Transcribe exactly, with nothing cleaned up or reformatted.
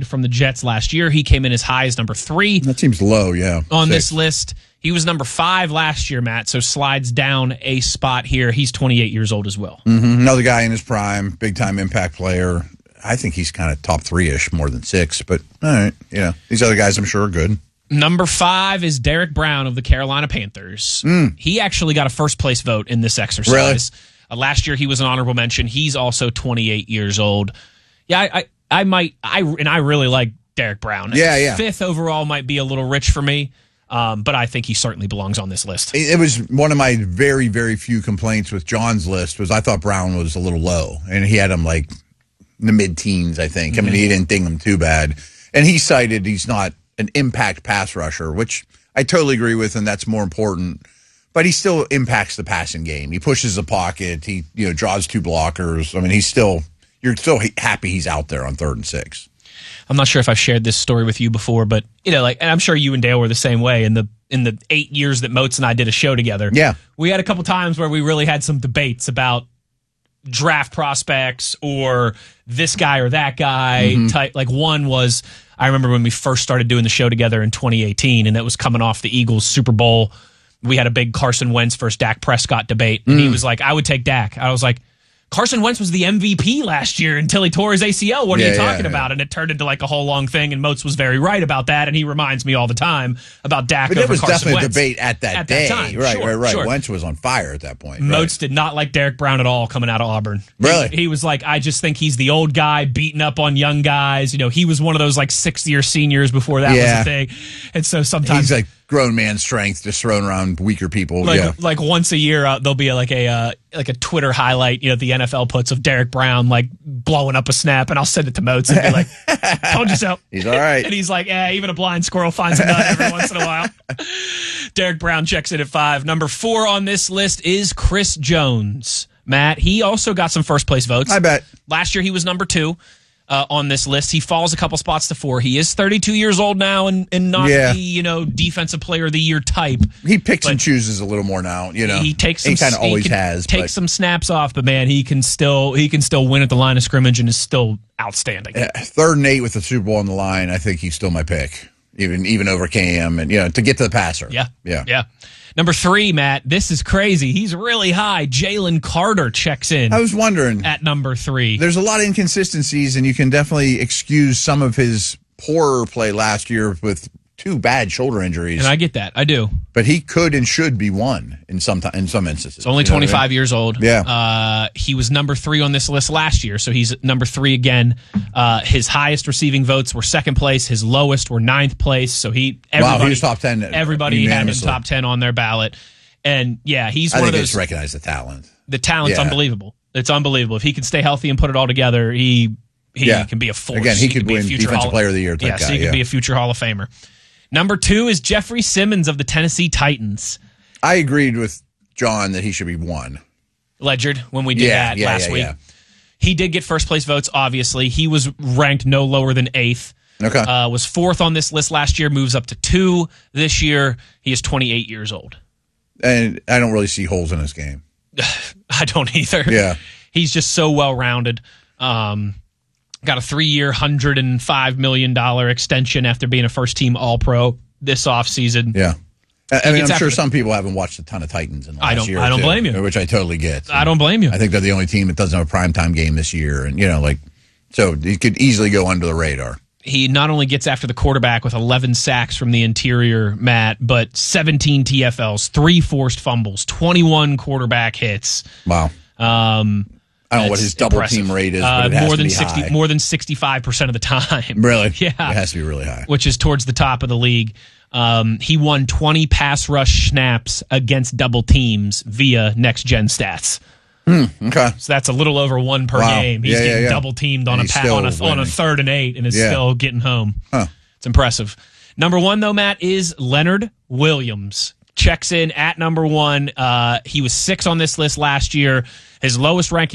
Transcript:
fired from the Jets last year. He came in as high as number three. That seems low, yeah. On Six. this list. He was number five last year, Matt, so slides down a spot here. He's twenty-eight years old as well. Mm-hmm. Another guy in his prime, big-time impact player. I think he's kind of top three-ish, more than six, but all right, yeah. These other guys I'm sure are good. Number five is Derek Brown of the Carolina Panthers. Mm. He actually got a first-place vote in this exercise. Really? Uh, last year, he was an honorable mention. He's also twenty-eight years old. Yeah, I, I, I might, I and I really like Derek Brown. Yeah, yeah. Fifth overall might be a little rich for me. Um, but I think he certainly belongs on this list. It was one of my very, very few complaints with John's list was I thought Brown was a little low, and he had him like in the mid-teens, I think. Mm-hmm. I mean, he didn't ding him too bad. And he cited he's not an impact pass rusher, which I totally agree with, and that's more important. But he still impacts the passing game. He pushes the pocket. He you know draws two blockers. I mean, he's still you're still happy he's out there on third and six. I'm not sure if I've shared this story with you before, but you know, like, and I'm sure you and Dale were the same way in the in the eight years that Moats and I did a show together. Yeah, we had a couple times where we really had some debates about draft prospects or this guy or that guy. Mm-hmm. Type. Like one was, I remember when we first started doing the show together in twenty eighteen, and that was coming off the Eagles Super Bowl. We had a big Carson Wentz versus Dak Prescott debate, and mm. he was like, "I would take Dak." I was like, Carson Wentz was the M V P last year until he tore his A C L. What are yeah, you talking yeah, about? Yeah. And it turned into like a whole long thing, and Moats was very right about that, and he reminds me all the time about Dak but over it was Carson definitely Wentz. a debate at that at day. That time. Right, sure, right, right. Sure. Wentz was on fire at that point. Moats right. did not like Derek Brown at all coming out of Auburn. Really? He, he was like, I just think he's the old guy beating up on young guys. You know, he was one of those like sixth-year seniors before that yeah. was a thing. And so sometimes... He's like grown man strength just thrown around weaker people. Like, yeah. like once a year, uh, there'll be a, like a uh, like a Twitter highlight, you know, the N F L puts of Derek Brown like blowing up a snap, and I'll send it to Moats and be like, "Told you so." He's all right, and he's like, "Yeah, even a blind squirrel finds a nut every once in a while." Derek Brown checks in at five. Number four on this list is Chris Jones. Matt, he also got some first place votes. I bet Last year he was number two. Uh, on this list, he falls a couple spots to four. He is thirty-two years old now, and, and not yeah. the you know defensive player of the year type. He picks and chooses a little more now. You know, he takes some, he kind of always he has. Take but. some snaps off, but man, he can still he can still win at the line of scrimmage and is still outstanding. Yeah, third and eight with the Super Bowl on the line, I think he's still my pick, even even over Cam, and you know to get to the passer. Yeah, yeah, yeah. Number three, Matt, this is crazy. He's really high. Jalen Carter checks in. I was wondering. At number three. There's a lot of inconsistencies, and you can definitely excuse some of his poorer play last year with two bad shoulder injuries. And I get that. I do. But he could and should be one in some t- in some instances. He's only you know twenty-five what I mean? years old. Yeah. Uh, he was number three on this list last year, so he's number three again. Uh, his highest receiving votes were second place. His lowest were ninth place. So he everybody, wow, he was top ten. Everybody had him top ten on their ballot. And yeah, he's I one think of they those. just recognize the talent. The talent's yeah. unbelievable. It's unbelievable. If he can stay healthy and put it all together, he he yeah. can be a force. Again, he, he could be win a future Defensive Hall Player of the Year type yeah, guy. so he yeah. could be a future Hall of Famer. Number two is Jeffrey Simmons of the Tennessee Titans. I agreed with John that he should be one. Ledgered when we did yeah, that yeah, last yeah, week. Yeah. He did get first place votes, obviously. He was ranked no lower than eighth. Okay. Uh, was fourth on this list last year, moves up to two this year. He is twenty-eight years old. And I don't really see holes in his game. I don't either. Yeah. He's just so well-rounded. Um, got a three-year, one hundred five million dollars extension after being a first-team All-Pro this offseason. Yeah. I mean, I'm sure the, some people haven't watched a ton of Titans in the last I don't, year. I don't too, blame you. Which I totally get. I don't blame you. I think they're the only team that doesn't have a primetime game this year. And, you know, like, so he could easily go under the radar. He not only gets after the quarterback with eleven sacks from the interior, Matt, but seventeen T F Ls, three forced fumbles, twenty-one quarterback hits. Wow. Um, I don't know what his double impressive. team rate is, uh, but it has more to than be sixty, high. more than sixty-five percent of the time. Really? Yeah. It has to be really high. Which is towards the top of the league. Um, he won twenty pass rush snaps against double teams via Next Gen Stats. Hmm, okay. So that's a little over one per Wow. game. He's Yeah, yeah, getting yeah. double teamed on And a, he's pa- still on, a, on a winning. third and eight and is Yeah. still getting home. Huh. It's impressive. Number one, though, Matt, is Leonard Williams. Checks in at number one. Uh, he was six on this list last year. His lowest ranking